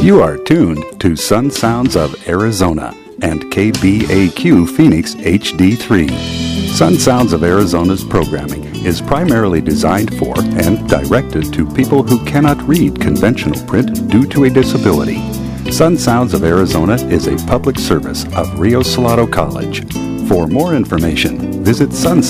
You are tuned to Sun Sounds of Arizona and KBAQ Phoenix HD3. Sun Sounds of Arizona's programming is primarily designed for and directed to people who cannot read conventional print due to a disability. Sun Sounds of Arizona is a public service of Rio Salado College. For more information, visit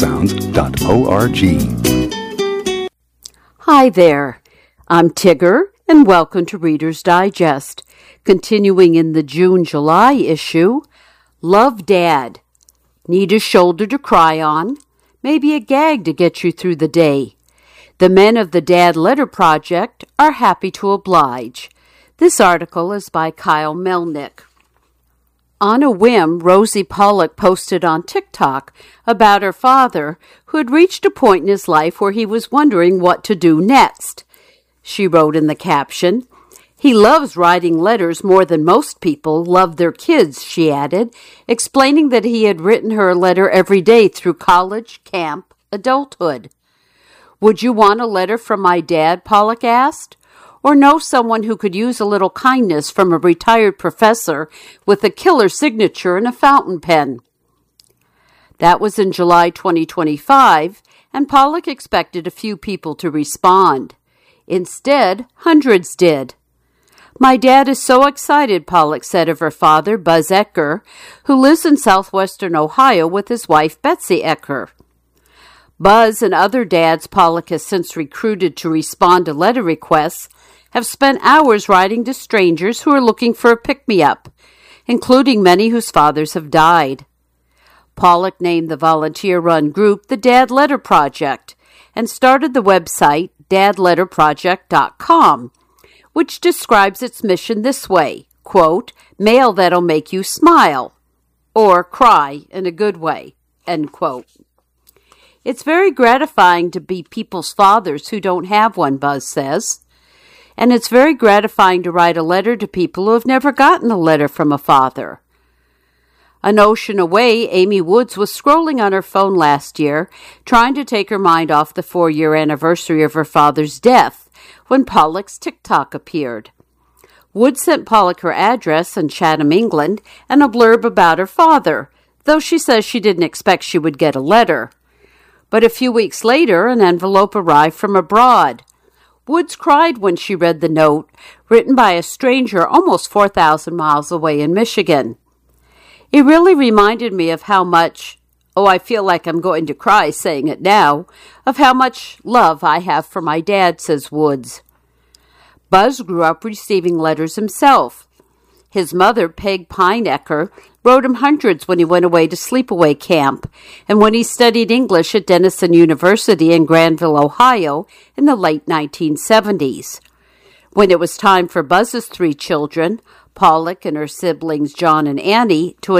sunsounds.org. Hi there, I'm Tigger, and welcome to Reader's Digest. Continuing in the June-July issue, Love Dad. Need a shoulder to cry on? Maybe a gag to get you through the day. The men of the Dad Letter Project are happy to oblige. This article is by Kyle Melnick. On a whim, Rosie Pollock posted on TikTok about her father, who had reached a point in his life where he was wondering what to do next. She wrote in the caption, "He loves writing letters more than most people love their kids," she added, explaining that he had written her a letter every day through college, camp, adulthood. "Would you want a letter from my dad?" Pollock asked. "Or know someone who could use a little kindness from a retired professor with a killer signature and a fountain pen?" That was in July 2025, and Pollock expected a few people to respond. Instead, hundreds did. "My dad is so excited," Pollock said of her father, Buzz Ecker, who lives in southwestern Ohio with his wife, Betsy Ecker. Buzz and other dads Pollock has since recruited to respond to letter requests have spent hours writing to strangers who are looking for a pick-me-up, including many whose fathers have died. Pollock named the volunteer-run group the Dad Letter Project and started the website dadletterproject.com, which describes its mission this way, quote, "Mail that'll make you smile," or cry in a good way, end quote. "It's very gratifying to be people's fathers who don't have one," Buzz says. "And it's very gratifying to write a letter to people who have never gotten a letter from a father." An ocean away, Amy Woods was scrolling on her phone last year, trying to take her mind off the 4-year anniversary of her father's death, when Pollock's TikTok appeared. Woods sent Pollock her address in Chatham, England, and a blurb about her father, though she says she didn't expect she would get a letter. But a few weeks later, an envelope arrived from abroad. Woods cried when she read the note, written by a stranger almost 4,000 miles away in Michigan. "It really reminded me of how much, I feel like I'm going to cry saying it now, of how much love I have for my dad," says Woods. Buzz grew up receiving letters himself. His mother, Peg Pine Ecker, wrote him hundreds when he went away to sleepaway camp and when he studied English at Denison University in Granville, Ohio in the late 1970s. When it was time for Buzz's 3 children, Pollock and her siblings John and Annie, to